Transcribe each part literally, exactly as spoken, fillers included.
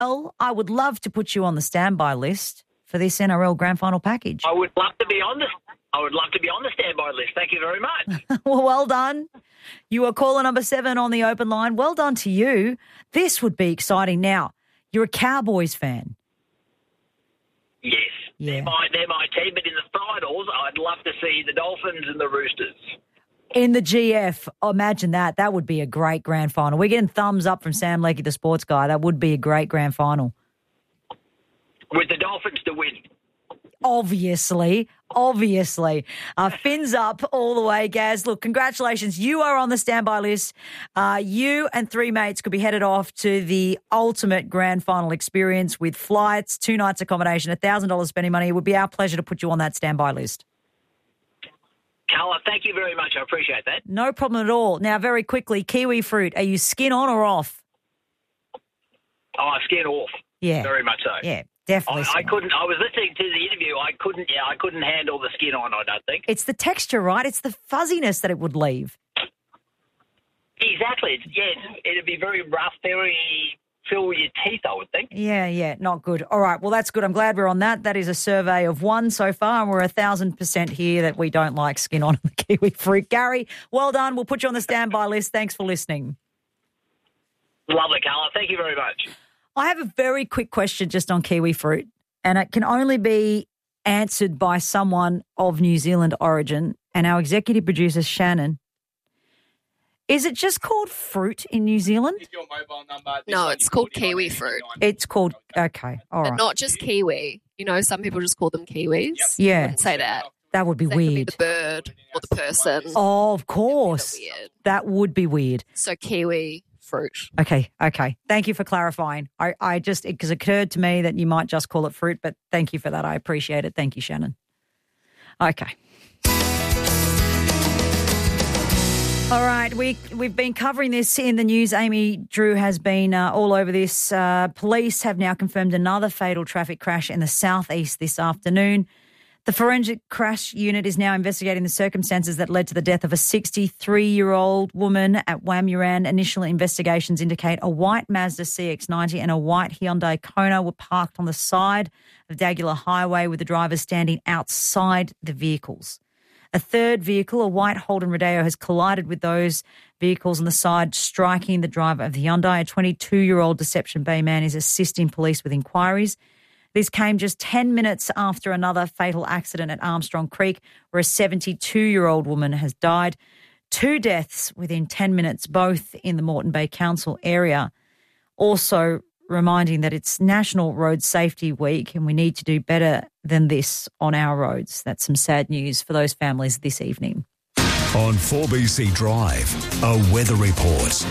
Well, I would love to put you on the standby list for this N R L Grand Final package. I would love to be on the. I would love to be on the standby list. Thank you very much. Well, well done. You are caller number seven on the open line. Well done to you. This would be exciting. Now, you're a Cowboys fan. Yes. Yeah. They're my, they're my team, but in the finals, I'd love to see the Dolphins and the Roosters. In the G F, imagine that. That would be a great grand final. We're getting thumbs up from Sam Leckie, the sports guy. That would be a great grand final. With the Dolphins to win. Obviously, obviously. Uh, fins up all the way, Gaz. Look, congratulations. You are on the standby list. Uh, you and three mates could be headed off to the ultimate grand final experience with flights, two nights accommodation, one thousand dollars spending money. It would be our pleasure to put you on that standby list. Carla, thank you very much. I appreciate that. No problem at all. Now, very quickly, kiwi fruit, are you skin on or off? Oh, skin off. Yeah. Very much so. Yeah. Definitely. I, I couldn't. I was listening to the interview. I couldn't. Yeah, I couldn't handle the skin on. I don't think it's the texture, right? It's the fuzziness that it would leave. Exactly. It's, yeah, it's, it'd be very rough, very fill your teeth. I would think. Yeah, yeah, not good. All right, well, that's good. I'm glad we're on that. That is a survey of one so far, and we're a thousand percent here that we don't like skin on the kiwi fruit. Gary, well done. We'll put you on the standby list. Thanks for listening. Lovely, Carla. Thank you very much. I have a very quick question just on kiwi fruit, and it can only be answered by someone of New Zealand origin, and our executive producer, Shannon. Is it just called fruit in New Zealand? Your mobile number. No, it's called kiwi fruit. It's called, okay, all but right. not just kiwi. You know, some people just call them kiwis. Yep. Yeah. I wouldn't say that. That would be That could be weird. the bird or the person. Oh, of course. Weird. That would be weird. So kiwi fruit. Okay, okay. Thank you for clarifying. I, I just, because it occurred to me that you might just call it fruit, but thank you for that. I appreciate it. Thank you, Shannon. Okay. All right, we, we've been covering this in the news. Amy Drew has been uh, all over this. Uh, police have now confirmed another fatal traffic crash in the southeast this afternoon. The forensic crash unit is now investigating the circumstances that led to the death of a sixty-three-year-old woman at Wamuran. Initial investigations indicate a white Mazda C X ninety and a white Hyundai Kona were parked on the side of Dagula Highway with the drivers standing outside the vehicles. A third vehicle, a white Holden Rodeo, has collided with those vehicles on the side, striking the driver of the Hyundai. A twenty-two-year-old Deception Bay man is assisting police with inquiries. This came just ten minutes after another fatal accident at Armstrong Creek where a seventy-two-year-old woman has died. Two deaths within ten minutes, both in the Moreton Bay Council area. Also reminding that it's National Road Safety Week and we need to do better than this on our roads. That's some sad news for those families this evening. On four B C Drive, a weather report.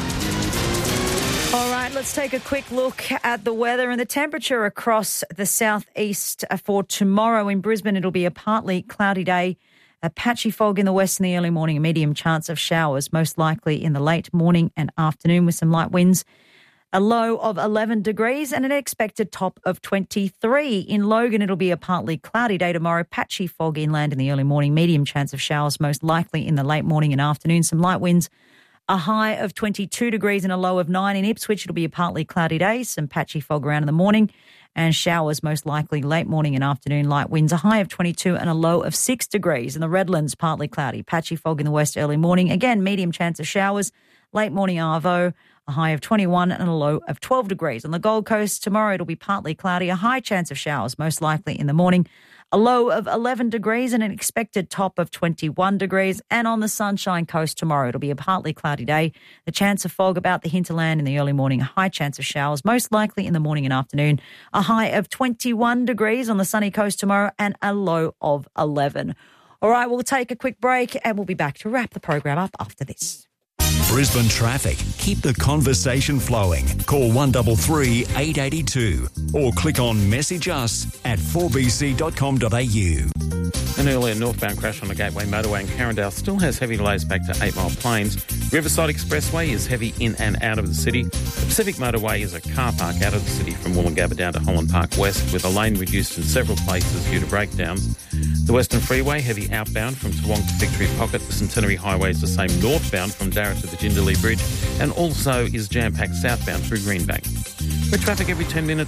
All right, let's take a quick look at the weather and the temperature across the southeast for tomorrow. In Brisbane, it'll be a partly cloudy day, a patchy fog in the west in the early morning, a medium chance of showers, most likely in the late morning and afternoon with some light winds. A low of eleven degrees and an expected top of twenty-three. In Logan, it'll be a partly cloudy day tomorrow, patchy fog inland in the early morning, medium chance of showers, most likely in the late morning and afternoon, some light winds. A high of twenty-two degrees and a low of nine in Ipswich. It'll be a partly cloudy day, some patchy fog around in the morning and showers most likely late morning and afternoon, light winds. A high of twenty-two and a low of six degrees. In the Redlands, partly cloudy, patchy fog in the west early morning. Again, medium chance of showers, late morning arvo. A high of twenty-one and a low of twelve degrees. On the Gold Coast, tomorrow it'll be partly cloudy, a high chance of showers, most likely in the morning. A low of eleven degrees and an expected top of twenty-one degrees. And on the Sunshine Coast tomorrow, it'll be a partly cloudy day. The chance of fog about the hinterland in the early morning. A high chance of showers, most likely in the morning and afternoon. A high of twenty-one degrees on the sunny coast tomorrow and a low of eleven. All right, we'll take a quick break and we'll be back to wrap the program up after this. Brisbane traffic. Keep the conversation flowing. Call one three three, eight eight two or click on message us at four b c dot com dot a u. An earlier northbound crash on the Gateway Motorway in Carindale still has heavy delays back to Eight Mile Plains. Riverside Expressway is heavy in and out of the city. The Pacific Motorway is a car park out of the city from Woolloongabba down to Holland Park West, with a lane reduced in several places due to breakdowns. The Western Freeway, heavy outbound from Toowong to Victory Pocket. The Centenary Highway is the same northbound from Darra to the Jindalee Bridge, and also is jam-packed southbound through Greenbank. With traffic every ten minutes.